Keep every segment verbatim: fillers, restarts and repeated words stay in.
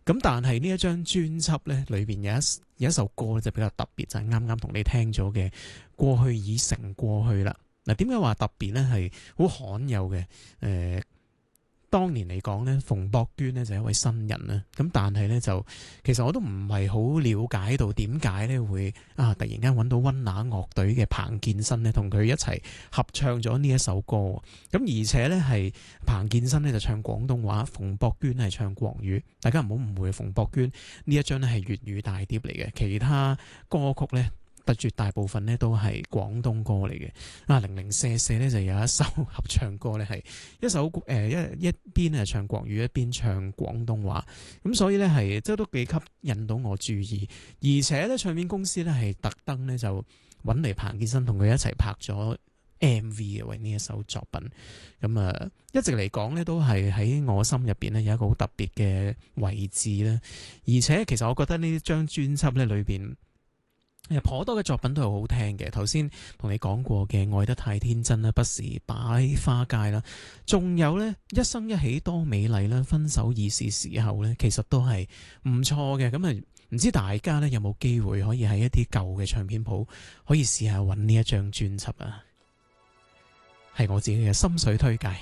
咁但係呢一張專輯咧，裏邊有一有一首歌咧就比較特別，就係啱啱同你聽咗嘅《過去已成過去》啦。嗱，點解話特別咧？係好罕有嘅。誒、呃，當年嚟講咧，馮博娟咧就係一位新人啦。咁但係咧就其實我都唔係好了解到點解咧會啊突然間揾到溫拿樂隊嘅彭健新咧同佢一齊合唱咗呢一首歌。咁而且咧係彭健新咧就唱廣東話，馮博娟係唱國語。大家唔好誤會，馮博娟呢一張咧係粵語大碟嚟嘅，其他歌曲咧，絕大部分咧都係廣東歌嚟嘅。啊，零零舍舍咧就有一首合唱歌咧係一首誒、呃、一一邊係唱國語，一邊唱廣東話。咁所以咧係即係都幾吸引到我注意，而且咧唱片公司咧係特登咧就揾嚟彭健新同佢一齊拍咗 M V 嘅，為呢一首作品。咁啊一直嚟講咧都係喺我心入邊咧有一個好特別嘅位置啦。而且其實我覺得呢張專輯咧裏邊誒，頗多嘅作品都係好聽嘅。頭先同你講過嘅《愛得太天真》啦，《不是擺花街》啦，仲有呢《一生一起多美麗》啦，《分手已是時候》呢，其實都係唔錯嘅。咁啊，唔知大家呢有冇機會可以喺一啲舊嘅唱片鋪可以試下揾呢一張專輯啊？係我自己嘅心水推介。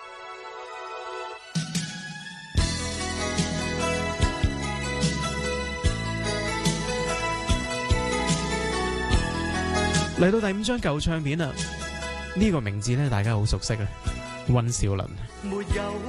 嚟到第五張舊唱片啦，呢、這個名字咧大家好熟悉啊，溫兆倫。沒有